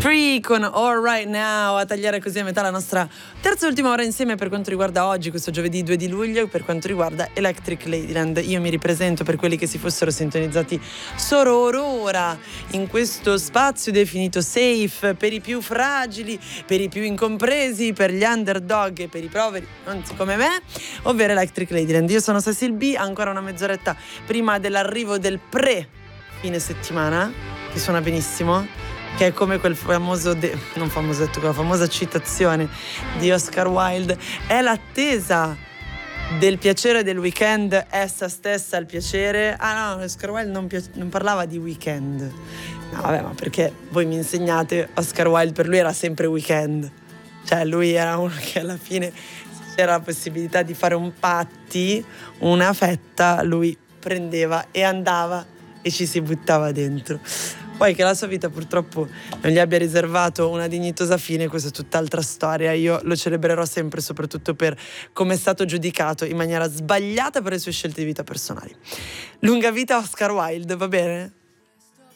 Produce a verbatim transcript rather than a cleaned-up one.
Cree con All Right Now, a tagliare così a metà la nostra terza e ultima ora insieme per quanto riguarda oggi, questo giovedì due di luglio, per quanto riguarda Electric Ladyland. Io mi ripresento per quelli che si fossero sintonizzati solo ora in questo spazio definito safe per i più fragili, per i più incompresi, per gli underdog e per i poveri, anzi come me, ovvero Electric Ladyland. Io sono Cecil B, ancora una mezz'oretta prima dell'arrivo del pre fine settimana, che suona benissimo, che è come quel famoso, de- non famoso detto, quella famosa citazione di Oscar Wilde, è l'attesa del piacere del weekend, essa stessa il piacere. Ah no, Oscar Wilde non, pi- non parlava di weekend. No vabbè, ma perché voi mi insegnate, Oscar Wilde per lui era sempre weekend. Cioè lui era uno che alla fine, se c'era la possibilità di fare un patti, una fetta, lui prendeva e andava e ci si buttava dentro. Poi che la sua vita purtroppo non gli abbia riservato una dignitosa fine, questa è tutt'altra storia. Io lo celebrerò sempre, soprattutto per come è stato giudicato in maniera sbagliata per le sue scelte di vita personali. Lunga vita Oscar Wilde, va bene?